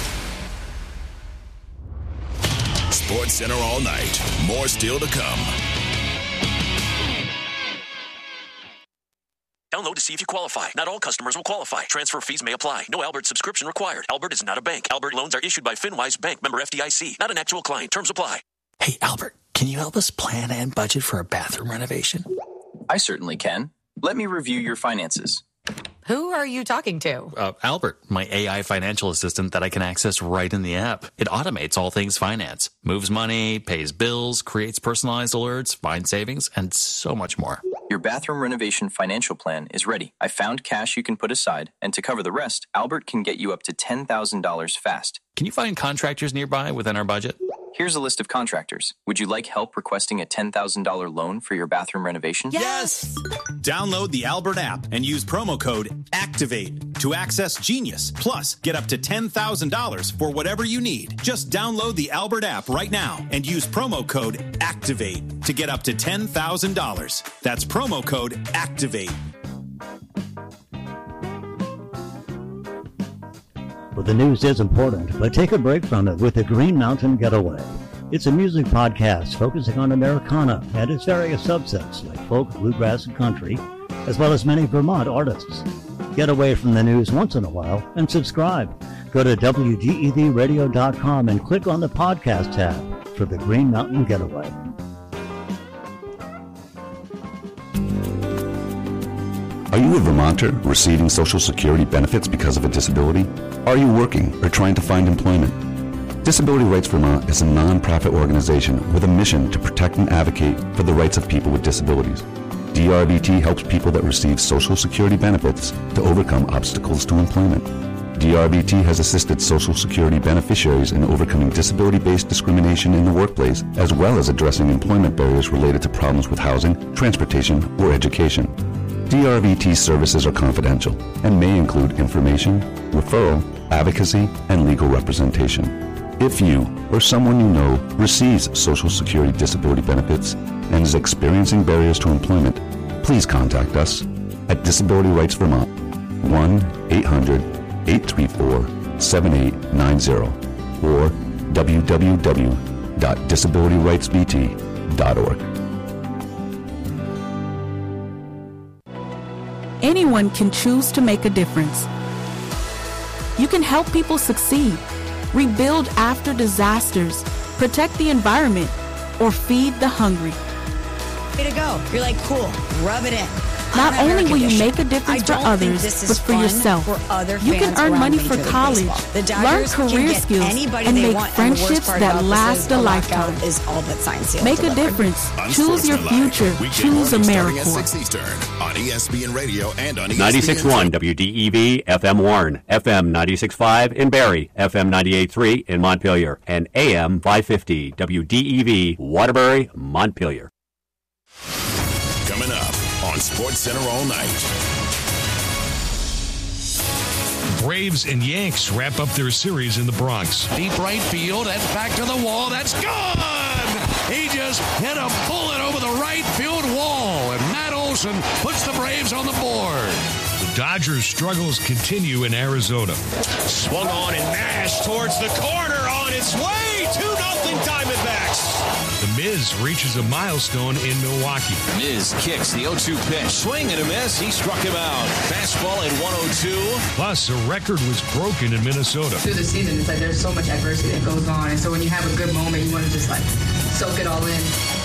SportsCenter all night. More still to come. Download to see if you qualify. Not all customers will qualify. Transfer fees may apply. No Albert subscription required. Albert is not a bank. Albert loans are issued by FinWise Bank, member FDIC. Not an actual client. Terms apply. Hey, Albert, can you help us plan and budget for a bathroom renovation? I certainly can. Let me review your finances. Who are you talking to? Albert, my AI financial assistant that I can access right in the app. It automates all things finance, moves money, pays bills, creates personalized alerts, finds savings, and so much more. Your bathroom renovation financial plan is ready. I found cash you can put aside, and to cover the rest, Albert can get you up to $10,000 fast. Can you find contractors nearby within our budget? Here's a list of contractors. Would you like help requesting a $10,000 loan for your bathroom renovation? Yes! Download the Albert app and use promo code ACTIVATE to access Genius. Plus, get up to $10,000 for whatever you need. Just download the Albert app right now and use promo code ACTIVATE to get up to $10,000. That's promo code ACTIVATE. Well, the news is important, but take a break from it with the Green Mountain Getaway. It's a music podcast focusing on Americana and its various subsets like folk, bluegrass, and country, as well as many Vermont artists. Get away from the news once in a while and subscribe. Go to WGEVradio.com and click on the podcast tab for the Green Mountain Getaway. Are you a Vermonter receiving Social Security benefits because of a disability? Are you working or trying to find employment? Disability Rights Vermont is a non-profit organization with a mission to protect and advocate for the rights of people with disabilities. DRVT helps people that receive Social Security benefits to overcome obstacles to employment. DRVT has assisted Social Security beneficiaries in overcoming disability-based discrimination in the workplace, as well as addressing employment barriers related to problems with housing, transportation, or education. DRVT services are confidential and may include information, referral, advocacy, and legal representation. If you or someone you know receives Social Security disability benefits and is experiencing barriers to employment, please contact us at Disability Rights Vermont, 1-800-834-7890 or www.disabilityrightsvt.org. Anyone can choose to make a difference. You can help people succeed, rebuild after disasters, protect the environment, or feed the hungry. Way to go. You're like, cool, rub it in. Not only will you make a difference for others, but for yourself. You can earn money for college, learn career skills, and make friendships that last a lifetime. Make a difference. Choose your future. Choose AmeriCorps. 6 Eastern on ESPN Radio and on ESPN. 96.1 WDEV FM Warren, FM 96.5 in Barrie, FM 98.3 in Montpelier, and AM 550 WDEV Waterbury, Montpelier. Coming up on SportsCenter all night. Braves and Yanks wrap up their series in the Bronx. Deep right field and back to the wall. That's gone! He just hit a bullet over the right field wall, and Matt Olson puts the Braves on the board. The Dodgers' struggles continue in Arizona. Swung on and Nash towards the corner on its way. 2-0 Diamondbacks. The Miz reaches a milestone in Milwaukee. Miz kicks the 0-2 pitch. Swing and a miss. He struck him out. Fastball at 102. Plus, a record was broken in Minnesota. Through the season, it's like there's so much adversity that goes on. And so when you have a good moment, you want to just like soak it all in.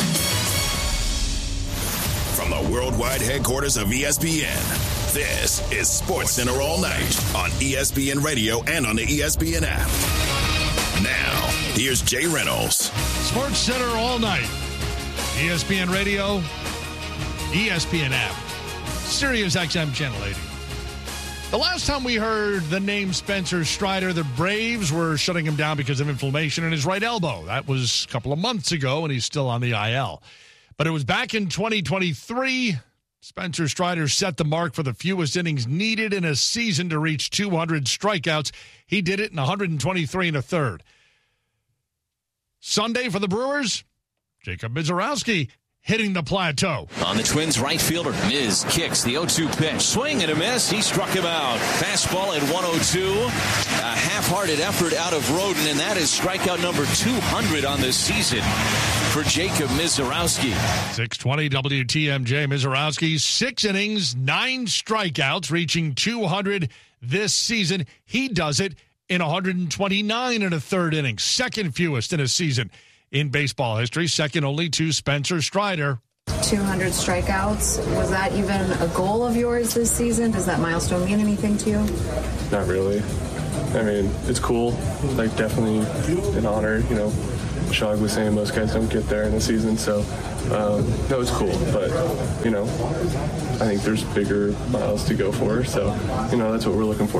From the worldwide headquarters of ESPN, this is SportsCenter all night on ESPN Radio and on the ESPN app. Now, here's Jay Reynolds. SportsCenter all night. ESPN Radio, ESPN app, Sirius XM Channel 80. The last time we heard the name Spencer Strider, the Braves were shutting him down because of inflammation in his right elbow. That was a couple of months ago, and he's still on the IL. But it was back in 2023. Spencer Strider set the mark for the fewest innings needed in a season to reach 200 strikeouts. He did it in 123 1/3. Sunday for the Brewers, Jacob Misiorowski hitting the plateau. On the Twins' right fielder, Miz kicks the 0-2 pitch. Swing and a miss. He struck him out. Fastball at 102. A half-hearted effort out of Roden, and that is strikeout number 200 on this season for Jacob Misiorowski. 620 WTMJ. Misiorowski, 6 innings, 9 strikeouts, reaching 200 this season. He does it in 129 and a third innings, second fewest in a season in baseball history, second only to Spencer Strider. 200 strikeouts. Was that even a goal of yours this season? Does that milestone mean anything to you? Not really. I mean, it's cool. Like, definitely an honor. You know, Shog was saying most guys don't get there in a season, so no, it's cool. But, you know, I think there's bigger miles to go for, so, you know, that's what we're looking for.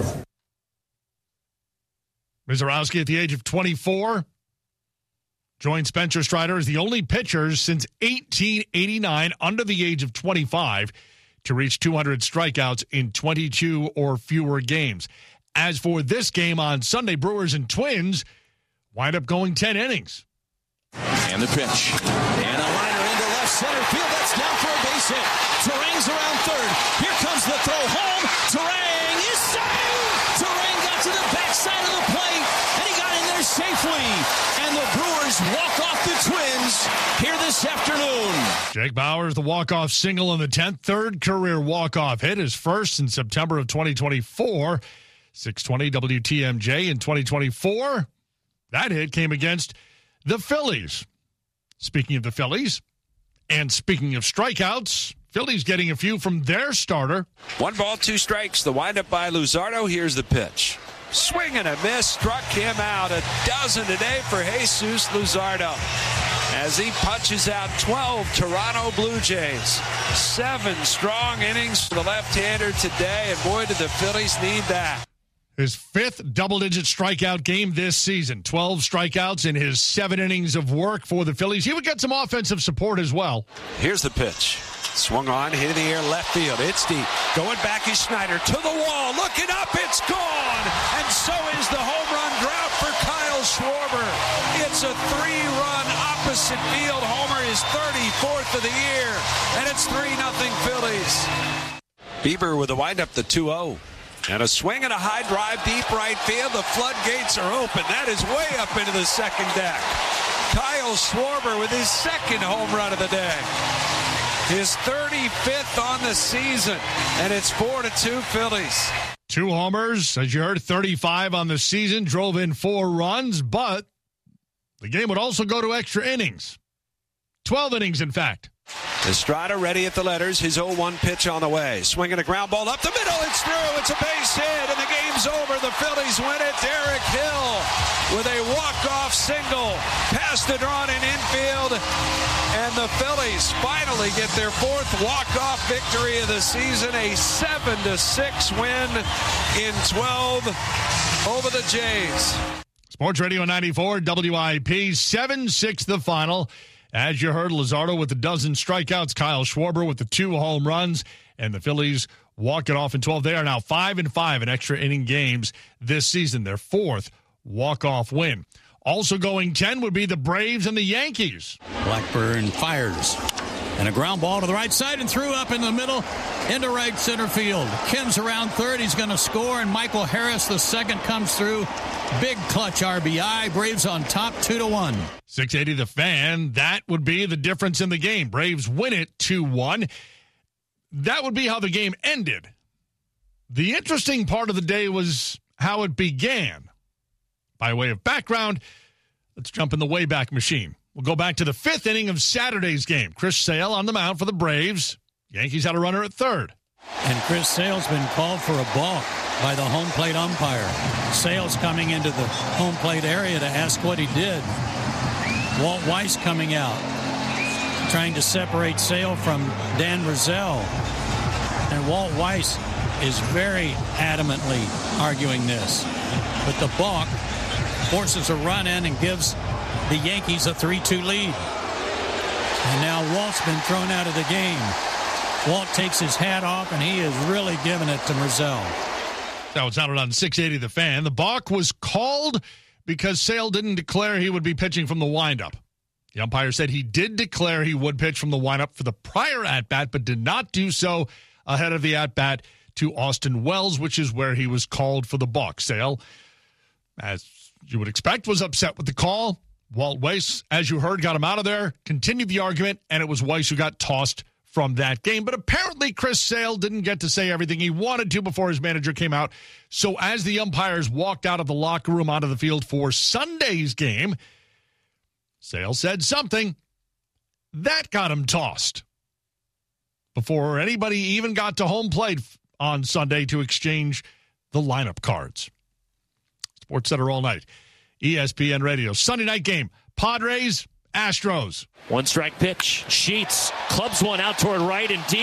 Misiorowski at the age of 24 joined Spencer Strider as the only pitcher since 1889 under the age of 25 to reach 200 strikeouts in 22 or fewer games. As for this game on Sunday, Brewers and Twins wind up going 10 innings. And the pitch. And a liner into left center field. That's down for a base hit. Terang's around third. Here comes the throw home. Terang is saved. Terang got to the backside of the plate, and he got in there safely. And the Brewers walk off the Twins here this afternoon. Jake Bauers, the walk-off single in the 10th, third career walk-off hit, his first in September of 2024. 620 WTMJ in 2024. That hit came against the Phillies. Speaking of the Phillies, and speaking of strikeouts, Phillies getting a few from their starter. 1 ball, 2 strikes. The windup by Luzardo. Here's the pitch. Swing and a miss. Struck him out. A dozen today for Jesus Luzardo as he punches out 12 Toronto Blue Jays. 7 strong innings for the left-hander today, and boy, did the Phillies need that. His 5th double-digit strikeout game this season. 12 strikeouts in his 7 innings of work for the Phillies. He would get some offensive support as well. Here's the pitch. Swung on, hit in the air, left field. It's deep. Going back is Schneider to the wall. Looking up, it's gone. And so is the home run drought for Kyle Schwarber. It's a 3-run opposite field homer, his 34th of the year. And it's 3-0 Phillies. Bieber with a windup, the 2-0. And a swing and a high drive deep right field. The floodgates are open. That is way up into the second deck. Kyle Schwarber with his 2nd home run of the day. His 35th on the season. And it's 4-2 Phillies. 2 homers, as you heard, 35 on the season. Drove in 4 runs, but the game would also go to extra innings. 12 innings, in fact. Estrada ready at the letters. His 0-1 pitch on the way. Swinging a ground ball up the middle. It's through. It's a base hit, and the game's over. The Phillies win it. Derek Hill with a walk-off single. Past the drawn in infield, and the Phillies finally get their 4th walk-off victory of the season. A 7-6 win in 12 over the Jays. Sports Radio 94, WIP, 7-6 the final. As you heard, Luzardo with a dozen strikeouts, Kyle Schwarber with the 2 home runs, and the Phillies walk it off in 12. They are now 5-5 in extra inning games this season, their 4th walk-off win. Also going 10 would be the Braves and the Yankees. Blackburn fires. And a ground ball to the right side and threw up in the middle into right center field. Kim's around third. He's going to score, and Michael Harris, the second, comes through. Big clutch RBI. Braves on top 2-1. 680 The Fan. That would be the difference in the game. Braves win it 2-1. That would be how the game ended. The interesting part of the day was how it began. By way of background, let's jump in the Wayback Machine. We'll go back to the 5th inning of Saturday's game. Chris Sale on the mound for the Braves. Yankees had a runner at third. And Chris Sale's been called for a balk by the home plate umpire. Sale's coming into the home plate area to ask what he did. Walt Weiss coming out, trying to separate Sale from Dan Rizal. And Walt Weiss is very adamantly arguing this. But the balk forces a run in and gives the Yankees a 3-2 lead. And now Walt's been thrown out of the game. Walt takes his hat off, and he is really giving it to Rizal. That was sounded on 680 The Fan. The balk was called because Sale didn't declare he would be pitching from the windup. The umpire said he did declare he would pitch from the windup for the prior at-bat, but did not do so ahead of the at-bat to Austin Wells, which is where he was called for the balk. Sale, as you would expect, was upset with the call. Walt Weiss, as you heard, got him out of there, continued the argument, and it was Weiss who got tossed from that game. But apparently Chris Sale didn't get to say everything he wanted to before his manager came out. So as the umpires walked out of the locker room onto the field for Sunday's game, Sale said something that got him tossed before anybody even got to home plate on Sunday to exchange the lineup cards. Sports Center all night. ESPN Radio. Sunday night game. Padres, Astros. One strike pitch. Sheets clubs one out toward right and deep.